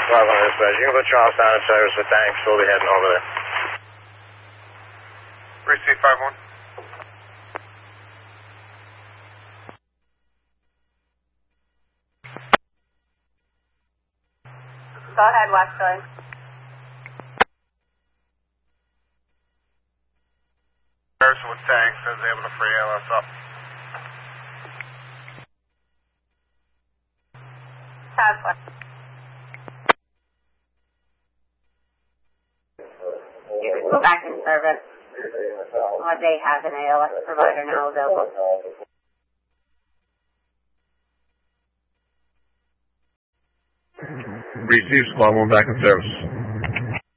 Squad 1 dispatch. You can put Charles down in service with tanks. We'll be heading over there. Receive 5-1. Go ahead, Westwood. Person with tanks is able to free ALS up. You can go back in service. Or they have an ALS provider now available. Receive Squad 1 back in service.